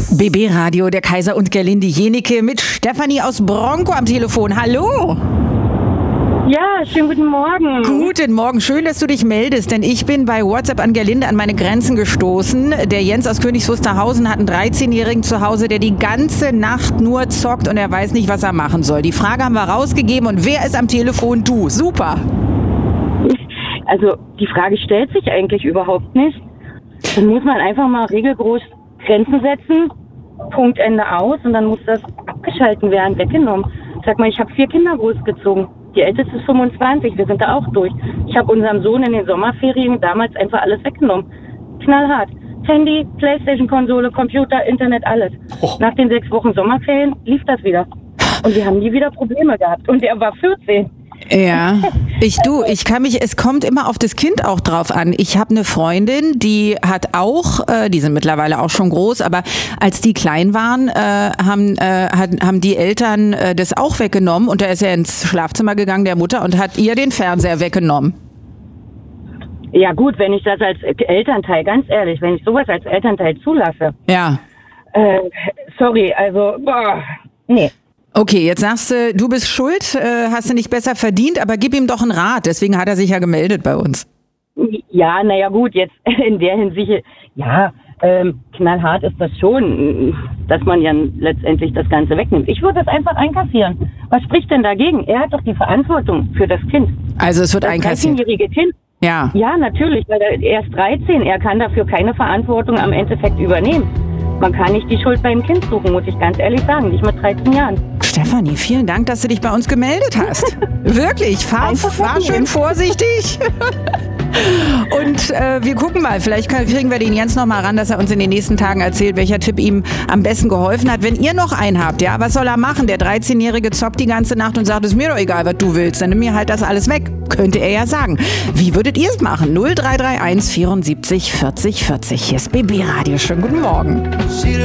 BB Radio, der Kaiser und Gerlinde Jenike mit Stefanie aus Bronco am Telefon. Hallo! Ja, schönen guten Morgen. Guten Morgen, schön, dass du dich meldest, denn ich bin bei WhatsApp an Gerlinde an meine Grenzen gestoßen. Der Jens aus Königs Wusterhausen hat einen 13-Jährigen zu Hause, der die ganze Nacht nur zockt und er weiß nicht, was er machen soll. Die Frage haben wir rausgegeben und wer ist am Telefon? Du. Super. Also die Frage stellt sich eigentlich überhaupt nicht. Dann muss man einfach mal regelgroß Grenzen setzen, Punkt, Ende aus und dann muss das abgeschalten werden, weggenommen. Sag mal, ich habe 4 Kinder großgezogen. Die älteste ist 25, wir sind da auch durch. Ich habe unserem Sohn in den Sommerferien damals einfach alles weggenommen. Knallhart. Handy, Playstation-Konsole, Computer, Internet, alles. Nach den 6 Wochen Sommerferien lief das wieder. Und wir haben nie wieder Probleme gehabt. Und er war 14. Ja, es kommt immer auf das Kind auch drauf an. Ich habe eine Freundin, die hat auch, die sind mittlerweile auch schon groß, aber als die klein waren, haben die Eltern das auch weggenommen und da ist er ins Schlafzimmer gegangen, der Mutter, und hat ihr den Fernseher weggenommen. Ja gut, wenn ich das als Elternteil, ganz ehrlich, wenn ich sowas als Elternteil zulasse. Ja. Sorry, also, nee. Okay, jetzt sagst du, du bist schuld, hast du nicht besser verdient, aber gib ihm doch einen Rat. Deswegen hat er sich ja gemeldet bei uns. Ja, naja gut, jetzt in der Hinsicht, ja, knallhart ist das schon, dass man ja letztendlich das Ganze wegnimmt. Ich würde das einfach einkassieren. Was spricht denn dagegen? Er hat doch die Verantwortung für das Kind. Also es wird das einkassiert. 13-jährige Kind. Ja. Ja, natürlich, weil er ist 13. Er kann dafür keine Verantwortung am Endeffekt übernehmen. Man kann nicht die Schuld beim Kind suchen, muss ich ganz ehrlich sagen, nicht mit 13 Jahren. Stefanie, vielen Dank, dass du dich bei uns gemeldet hast. Wirklich, fahr schön vorsichtig. Und wir gucken mal, vielleicht kriegen wir den Jens noch mal ran, dass er uns in den nächsten Tagen erzählt, welcher Tipp ihm am besten geholfen hat. Wenn ihr noch einen habt, ja, was soll er machen? Der 13-Jährige zockt die ganze Nacht und sagt, es ist mir doch egal, was du willst, dann nimm mir halt das alles weg. Könnte er ja sagen. Wie würdet ihr es machen? 0331 74 40 40. Hier ist BB Radio. Schönen guten Morgen.